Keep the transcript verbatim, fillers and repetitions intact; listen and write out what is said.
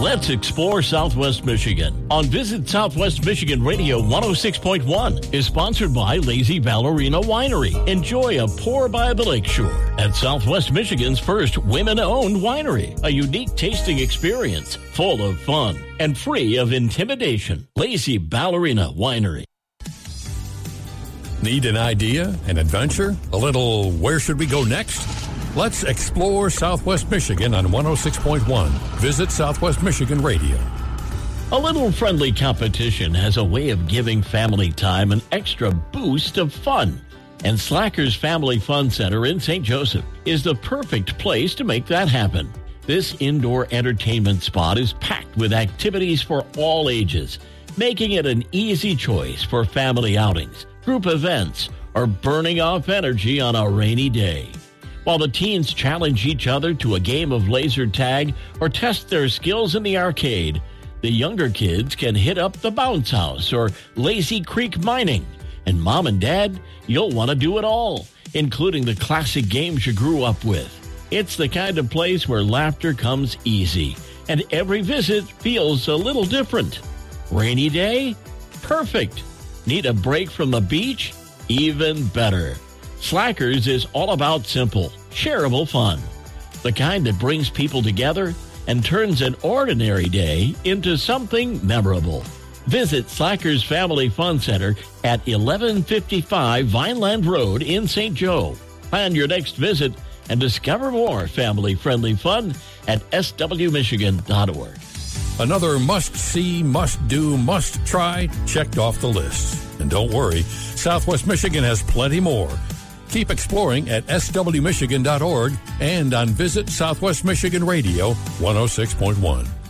Let's explore Southwest Michigan on Visit Southwest Michigan Radio one oh six point one is sponsored by Lazy Ballerina Winery. Enjoy a pour by the lakeshore at Southwest Michigan's first women-owned winery. A unique tasting experience full of fun and free of intimidation. Lazy Ballerina Winery. Need an idea, an adventure, a little where should we go next? Let's explore Southwest Michigan on one oh six point one. Visit Southwest Michigan Radio. A little friendly competition has a way of giving family time an extra boost of fun. And Slackers Family Fun Center in Saint Joseph is the perfect place to make that happen. This indoor entertainment spot is packed with activities for all ages, making it an easy choice for family outings, group events, or burning off energy on a rainy day. While the teens challenge each other to a game of laser tag or test their skills in the arcade, the younger kids can hit up the bounce house or Lazy Creek mining. And mom and dad, you'll want to do it all, including the classic games you grew up with. It's the kind of place where laughter comes easy, and every visit feels a little different. Rainy day? Perfect. Need a break from the beach? Even better. Slackers is all about simple, shareable fun. The kind that brings people together and turns an ordinary day into something memorable. Visit Slackers Family Fun Center at eleven fifty-five Vineland Road in Saint Joe. Plan your next visit and discover more family-friendly fun at s w michigan dot org. Another must-see, must-do, must-try checked off the list. And don't worry, Southwest Michigan has plenty more. Keep exploring at s w michigan dot org and on Visit Southwest Michigan Radio one oh six point one.